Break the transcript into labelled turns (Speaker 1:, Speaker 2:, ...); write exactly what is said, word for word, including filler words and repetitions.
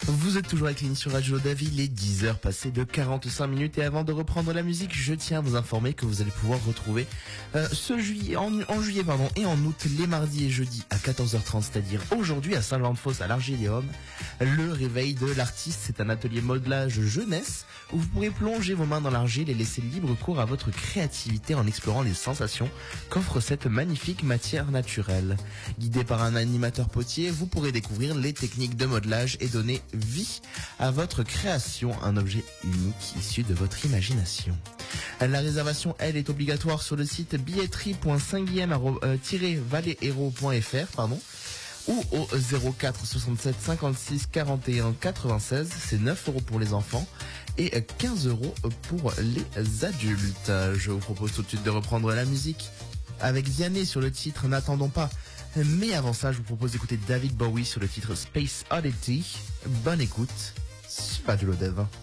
Speaker 1: Vous êtes toujours avec l'émission Radio Davy, il est dix heures passées de quarante-cinq minutes et avant de reprendre la musique, je tiens à vous informer que vous allez pouvoir retrouver euh, ce juillet, en, en juillet pardon, et en août, les mardis et jeudis à quatorze heures trente, c'est-à-dire aujourd'hui à Saint-Jean-de-Fosse à l'Argélium, le réveil de l'artiste. C'est un atelier modelage jeunesse où vous pourrez plonger vos mains dans l'argile et laisser libre cours à votre créativité en explorant les sensations qu'offre cette magnifique matière naturelle. Guidé par un animateur potier, vous pourrez découvrir les techniques de modelage et donner vie à votre création, un objet unique issu de votre imagination. La réservation, elle, est obligatoire sur le site billetterie point saint guillaume tiret valais héros point f r pardon, ou au zéro quatre soixante-sept cinquante-six quarante et un quatre-vingt-seize. C'est neuf euros pour les enfants et quinze euros pour les adultes. Je vous propose tout de suite de reprendre la musique avec Vianney sur le titre N'attendons pas. Mais avant ça, je vous propose d'écouter David Bowie sur le titre Space Oddity. Bonne écoute, c'est pas de l'O D E V.